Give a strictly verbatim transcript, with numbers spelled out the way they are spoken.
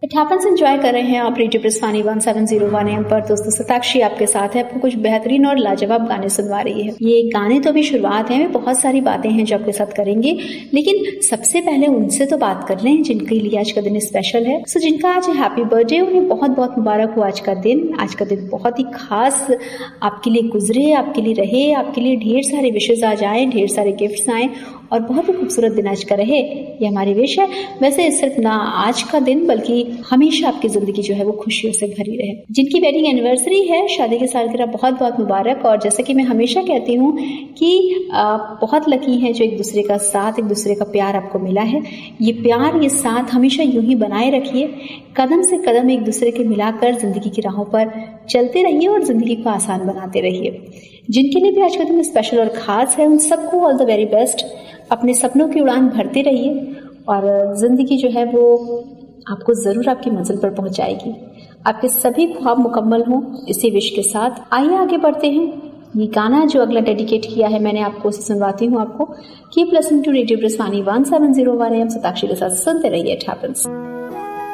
It happens enjoy कर रहे हैं आप radio प्रस्थानी one seven zero one M पर। दोस्तों सताक्षी आपके साथ है, आपको कुछ बेहतरीन और लाजवाब गाने सुनवा रही है। ये गाने तो अभी शुरुआत है, में बहुत सारी बातें हैं जो आपके साथ करेंगे, लेकिन सबसे पहले उनसे तो बात कर लें जिनके लिए आज का दिन स्पेशल है। सो जिनका आज हैप्पी बर्थडे, उन्हें बहुत बहुत मुबारक हो आज का दिन। आज का दिन बहुत ही खास आपके लिए गुजरे, आपके लिए रहे, आपके लिए ढेर सारे विशेष आज आए, ढेर सारे गिफ्ट्स आए और बहुत ही खूबसूरत दिन आज का रहे, ये हमारी विश है। वैसे सिर्फ ना आज का दिन बल्कि हमेशा आपकी जिंदगी जो है वो खुशियों से भरी रहे। जिनकी वेडिंग एनिवर्सरी है, शादी की सालगिरह, बहुत बहुत मुबारक। और जैसे कि मैं हमेशा कहती हूँ कि आप बहुत लकी हैं जो एक दूसरे का साथ, एक दूसरे का प्यार आपको मिला है। ये प्यार, ये साथ हमेशा यूं ही बनाए रखिए, कदम से कदम एक दूसरे के मिलाकर जिंदगी की राहों पर चलते रहिए और जिंदगी को आसान बनाते रहिए। जिनके लिए भी आज का दिन स्पेशल और खास है, उन सबको ऑल द वेरी बेस्ट। अपने सपनों की उड़ान भरते रहिए और जिंदगी जो है वो आपको जरूर आपकी मंजिल पर पहुंचाएगी। आपके सभी ख्वाब मुकम्मल हों, इसी विश के साथ आइए आगे बढ़ते हैं। ये गाना जो अगला डेडिकेट किया है मैंने आपको, उसे सुनवाती हूँ आपको। Keep listening to radio प्रस्थानी one seven zero one M. Satakshi के साथ सुनते रहिए। It happens.